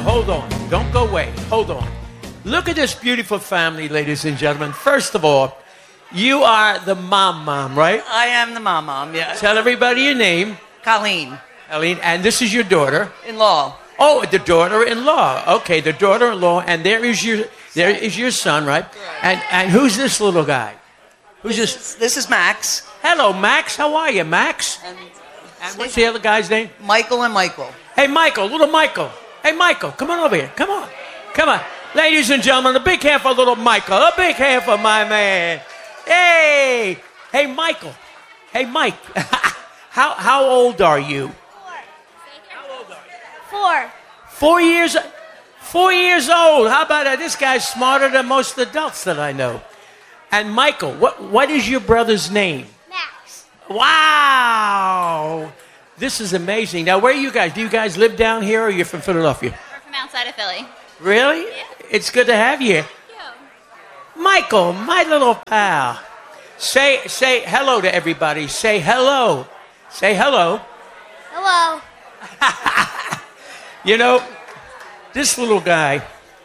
hold on. Don't go away. Hold on. Look at this beautiful family, ladies and gentlemen. First of all, you are the mom, right? I am the mom, yeah. Tell everybody your name. Colleen. Colleen, and this is your daughter. In-law. Oh, the daughter-in-law. Okay, the daughter-in-law, and there is your son, right? And who's this little guy? Who's this? This is Max. Hello, Max. How are you, Max? And what's the other guy's name? Michael and Michael. Hey, Michael, little Michael. Hey, Michael, come on over here. Come on. Come on. Ladies and gentlemen, a big hand for little Michael. A big hand for my man. Hey. Hey, Michael. Hey, Mike. How old are you? 4. 4 years. 4 years old. How about that? This guy's smarter than most adults that I know. And Michael, what is your brother's name? Max. Wow. This is amazing. Now, where are you guys? Do you guys live down here or you're from Philadelphia? We're from outside of Philly. Really? Yeah. It's good to have you. Yeah. Michael, my little pal. Say hello to everybody. Say hello. Say hello. Hello. You know, this little guy.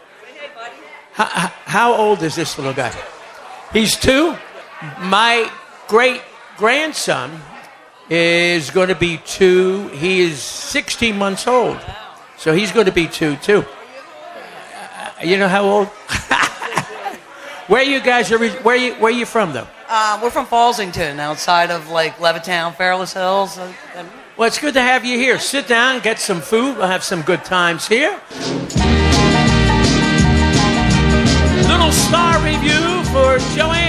How old is this little guy? He's 2. My great-grandson is going to be 2. He is 16 months old. So he's going to be 2, too. You know how old? Where you guys are? Where you from, though? We're from Fallsington, outside of like Levittown, Fairless Hills. Well, it's good to have you here. Sit down, get some food. We'll have some good times here. Little star review for Joanne